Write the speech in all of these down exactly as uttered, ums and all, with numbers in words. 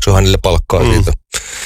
maksoi hänelle palkkaa mm. siitä.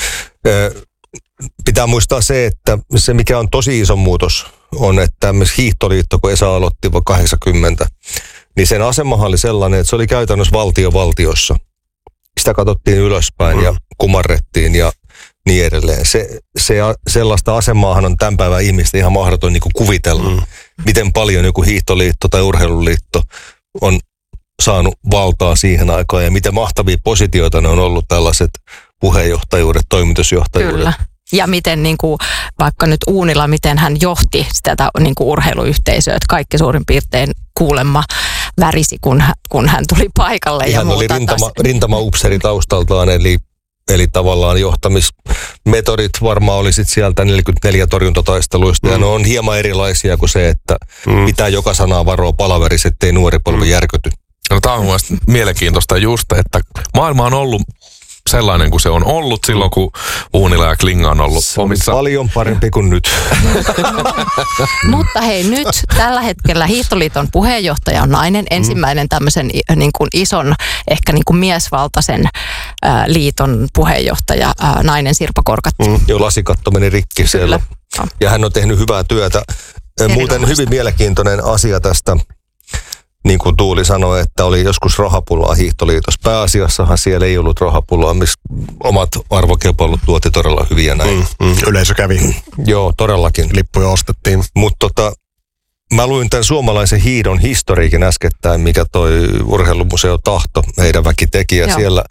Pitää muistaa se, että se mikä on tosi iso muutos on, että myös Hiihtoliitto, kun Esa aloitti kahdeksankymmentä, niin sen asemahan oli sellainen, että se oli käytännössä valtio valtiossa. Sitä katsottiin ylöspäin mm. ja kumarrettiin ja niin edelleen. Se, se, sellaista asemaahan on tämän päivän ihmistä ihan mahdoton niin kuin kuvitella, mm. miten paljon joku hiihtoliitto tai urheiluliitto on saanut valtaa siihen aikaan ja miten mahtavia positioita ne on ollut tällaiset puheenjohtajuudet, toimitusjohtajuudet. Kyllä. Ja miten niin kuin, vaikka nyt Uunila, miten hän johti tätä niin kuin urheiluyhteisöä, että kaikki suurin piirtein kuulemma värisi, kun, kun hän tuli paikalle. Ihan ja oli rintama, rintama-upseeri taustaltaan, eli, eli tavallaan johtamismetodit varmaan oli sit sieltä neljäkymmentäneljä torjuntataisteluista, mm. ja ne on hieman erilaisia kuin se, että mm. pitää joka sanaa varoa palaverissa, ettei nuori polvi mm. järkyty. No, tämä on mielestäni mielenkiintoista just, että maailma on ollut sellainen kuin se on ollut silloin, kun Uunila ja Klinga on ollut se omissa. On paljon parempi kuin nyt. Mutta hei, nyt tällä hetkellä Hiihtoliiton puheenjohtaja on nainen, ensimmäinen tämmöisen niin kuin ison, ehkä niin kuin miesvaltaisen ää, liiton puheenjohtaja, ää, nainen Sirpa Korkatti. Mm, jo lasikatto meni rikki siellä. No. Ja hän on tehnyt hyvää työtä. Muuten hyvin mielenkiintoinen asia tästä. Niin kuin Tuuli sanoi, että oli joskus rahapulaa Hiihtoliitossa. Pääasiassahan siellä ei ollut rahapulaa, missä omat arvokilpailut tuoti todella hyviä näin. Mm, mm, yleisö kävi. Joo, todellakin. Lippuja ostettiin. Mutta tota, mä luin tämän suomalaisen hiidon historiikin äskettäin, mikä toi Urheilumuseo Tahto, heidän väki teki. Ja siellä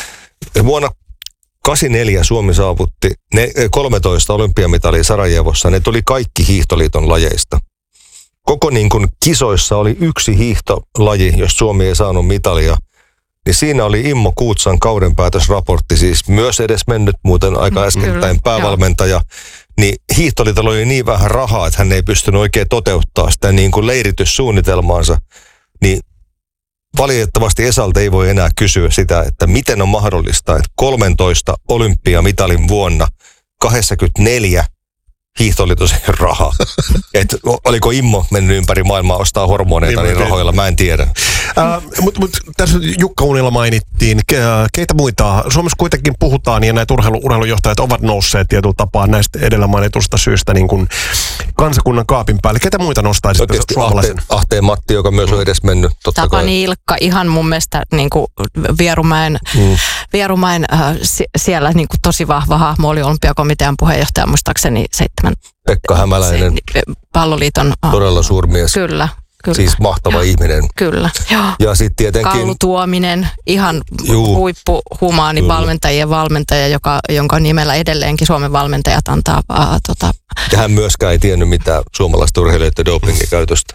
vuonna kahdeksankymmentäneljä Suomi saavutti ne, kolmetoista olympiamitalia Sarajevossa. Ne tuli kaikki Hiihtoliiton lajeista. Koko niin kuin kisoissa oli yksi hiihtolaji, jos Suomi ei saanut mitalia, niin siinä oli Immo Kuutsan kaudenpäätösraportti, siis myös edes mennyt muuten aika äskettäin Kyllä, päävalmentaja. Joo. Niin Hiihtoliitolla oli niin vähän rahaa, että hän ei pystynyt oikein toteuttaa sitä niin kuin leirityssuunnitelmaansa. Niin valitettavasti Esalta ei voi enää kysyä sitä, että miten on mahdollista, että kolmetoista olympiamitalin vuonna kahdeksankymmentäneljä Hiihtoliiton rahaa. Et oliko Immo mennyt ympäri maailmaa ostaa hormoneita niin rahoilla, mä en tiedä. Äh, Mutta mut, tässä Jukka Uunila mainittiin. Ke, keitä muita? Suomessa kuitenkin puhutaan ja näitä urheilu, urheilujohtajat ovat nousseet tietyllä tapaa näistä edellä mainitusta syystä niin kuin kansakunnan kaapin päälle. Ketä muita nostaisitte suomalaisen? Ahteen, Ahteen Matti, joka myös on edes mennyt. Tapani Ilkka, ihan mun mielestä niin kuin Vierumäen, mm. Vierumäen äh, siellä niin kuin tosi vahva hahmo oli olympiakomitean puheenjohtaja, muistaakseni seitsemän. Pekka Hämäläinen. Se, palloliiton. Todella suurmies. Kyllä. Kyllä. Siis mahtava ja, ihminen. Kyllä. Ja sitten tietenkin Kaulu Tuominen, ihan Juu. huippuhumaani kyllä. valmentajien valmentaja, joka, jonka nimellä edelleenkin Suomen valmentajat antaa. Äh, tota. Ja hän myöskään ei tiennyt mitään suomalaista urheilijoiden dopingin käytöstä.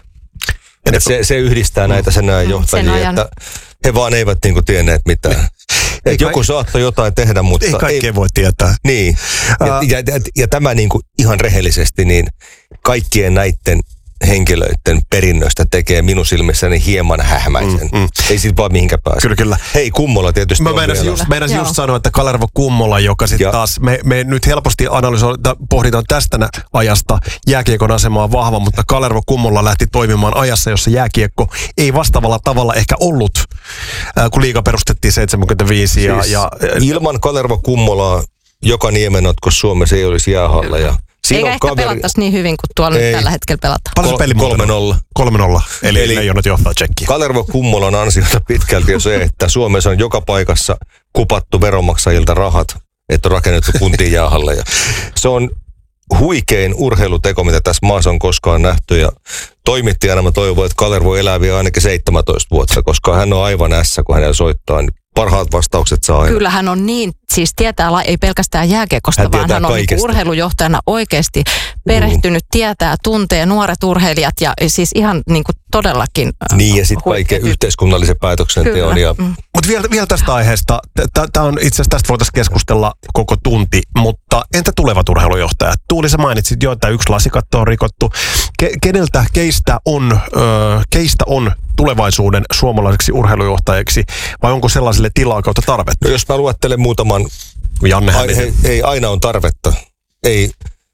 Se, se yhdistää näitä sen ajan johtajia, sen että he vaan eivät niinku tienneet mitään. Et joku kai saattoi jotain tehdä, mutta ei kaikkea ei voi tietää. Niin. Ja, uh, ja, ja, ja tämä niinku ihan rehellisesti, niin kaikkien näiden henkilöiden perinnöstä tekee minun silmissäni hieman hähmäisen. Mm, mm. Ei siitä vaan mihinkään pääse. Kyllä, kyllä. Hei, Kummola tietysti Mä meinasin just, meinasin just sanoa, että Kalervo Kummola, joka sitten taas, me, me nyt helposti analysoidaan, pohditaan tästä ajasta jääkiekon asemaa vahva, mutta Kalervo Kummola lähti toimimaan ajassa, jossa jääkiekko ei vastaavalla tavalla ehkä ollut, äh, kun liiga perustettiin seitsemänkymmentäviisi. Siis ja, ja, ilman Kalervo Kummolaa joka niemenotko Suomessa ei olisi jäähalleja. Eikä ehkä kaveri pelattaisi niin hyvin kuin tuolla ei nyt tällä hetkellä pelataan. Paljon se peli kolme nolla. kolme nolla. Eli, Eli leijonat johtaa tsekkiä. Kalervo Kummolan ansiota pitkälti on se, että Suomessa on joka paikassa kupattu veronmaksajilta rahat, että on rakennettu kuntiin jäähalleja. Se on huikein urheiluteko, mitä tässä maassa on koskaan nähty. Ja toimittajana mä toivon, että Kalervo elää vielä ainakin seitsemäntoista vuotta, koska hän on aivan ässä, kun hänellä soittaa. Niin parhaat vastaukset saa aina. Kyllä hän on niin, siis tietää ei pelkästään jääkiekosta, hän vaan hän on niin urheilujohtajana oikeasti perehtynyt, mm. tietää, tuntee nuoret urheilijat ja siis ihan niin kuin todellakin. Niin ja sitten kaiken yhteiskunnallisen päätöksenteon. Ja mm. Mutta vielä, vielä tästä aiheesta, tämä on itse asiassa tästä voitaisiin keskustella koko tunti, mutta entä tulevat urheilujohtajat? Tuuli, sä mainitsit jo, että yksi lasikatto on rikottu. Ke, keneltä, keistä on, ö, keistä on tulevaisuuden suomalaiseksi urheilujohtajaksi, vai onko sellaiselle tilaa kautta tarvetta? No jos mä luettelen muutaman, Janne ai, hei, ei aina on tarvetta. Ei,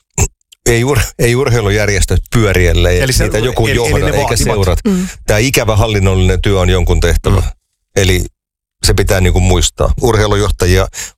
ei, ur, ei urheilujärjestöt pyörielle, eli se, niitä joku eli, johda, eli eikä vaativat. Seurat. Mm. Tämä ikävä hallinnollinen työ on jonkun tehtävä. Mm. Eli se pitää niinku muistaa. Urheilujohtajia